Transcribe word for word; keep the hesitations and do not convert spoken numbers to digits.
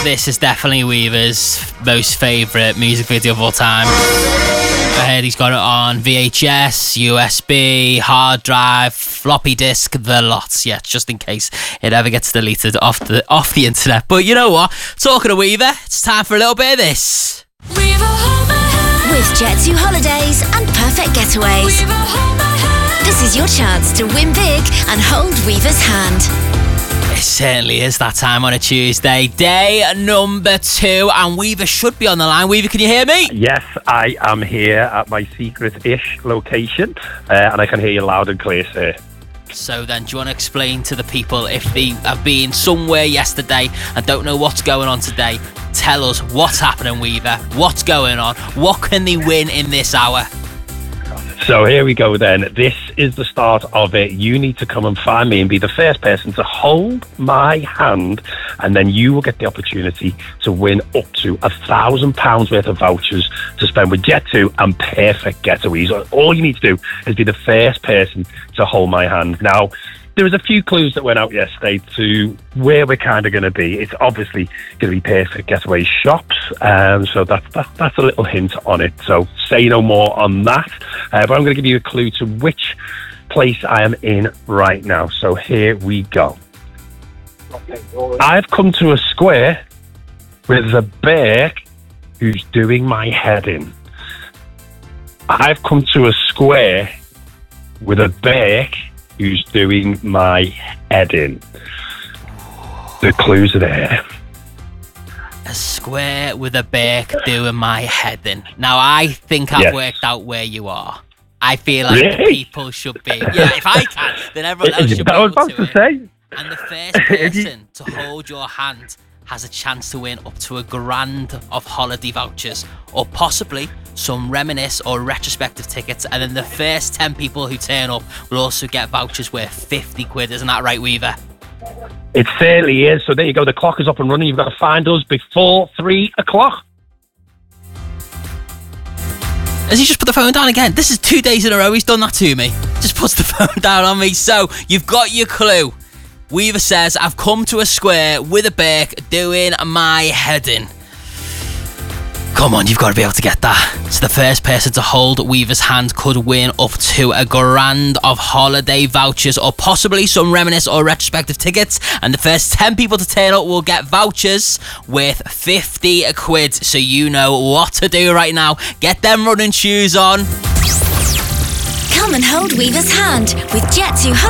This is definitely Weaver's most favourite music video of all time. I heard he's got it on V H S, U S B, hard drive, floppy disk, the lots. Yeah, just in case it ever gets deleted off the off the internet. But you know what? Talking to Weaver, it's time for a little bit of this. Weaver, hold my hand. With Jet two Holidays and Perfect Getaways. Weaver, hold my hand. This is your chance to win big and hold Weaver's hand. It certainly is that time on a Tuesday. Day number two, and Weaver should be on the line. Weaver, can you hear me? Yes, I am here at my secret-ish location, uh, and I can hear you loud and clear, sir. So then, do you want to explain to the people, if they have been somewhere yesterday and don't know what's going on today, tell us what's happening, Weaver, what's going on, what can they win in this hour? So here we go then. This is the start of it. You need to come and find me and be the first person to hold my hand, and then you will get the opportunity to win up to a thousand pounds worth of vouchers to spend with Jet two and Perfect Getaways. All you need to do is be the first person to hold my hand. Now, there was a few clues that went out yesterday to where we're kind of going to be. It's obviously going to be Perfect Getaway shops, um, so that's, that's that's a little hint on it. So say no more on that. Uh, but I'm going to give you a clue to which place I am in right now. So here we go. I've come to a square with a bear who's doing my head in. I've come to a square with a bear who's doing my head in. The clues are there. A square with a bear doing my head in. Now, I think I've Yes. worked out where you are. I feel like Really? people should be. Yeah, if I can, then everyone else should be I was able about to to win. say. And the first person to hold your hand has a chance to win up to a grand of holiday vouchers, or possibly some reminisce or retrospective tickets. And then the first ten people who turn up will also get vouchers worth fifty quid. Isn't that right, Weaver? It certainly is. So there you go. The clock is up and running. You've got to find us before three o'clock. Has he just put the phone down again? This is two days in a row he's done that to me. Just puts the phone down on me. So you've got your clue. Weaver says, I've come to a square with a bear doing my head in. Come on, you've got to be able to get that. So the first person to hold Weaver's hand could win up to a grand of holiday vouchers, or possibly some reminisce or retrospective tickets. And the first ten people to turn up will get vouchers worth fifty quid. So you know what to do right now. Get them running shoes on. Come and hold Weaver's hand with Jet two Holidays.